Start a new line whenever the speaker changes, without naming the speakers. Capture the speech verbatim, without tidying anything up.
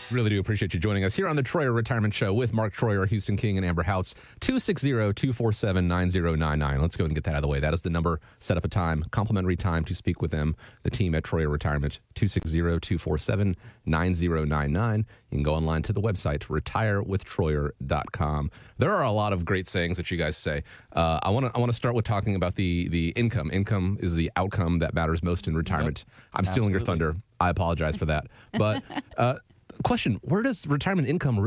Really do appreciate you joining us here on the Troyer Retirement Show with Mark Troyer, Houston King, and Amber House. two six zero, two four seven, nine zero nine nine. Let's go ahead and get that out of the way. That is the number. Set up a time, complimentary time to speak with them, the team at Troyer Retirement. two six zero, two four seven, nine zero nine nine. You can go online to the website, retire with troyer dot com. There are a lot of great sayings that you guys say. Uh, I want to I want to start with talking about the the income. Income is the outcome that matters most in retirement. Yep. I'm stealing Absolutely. your thunder. I apologize for that. But uh, question, where does retirement income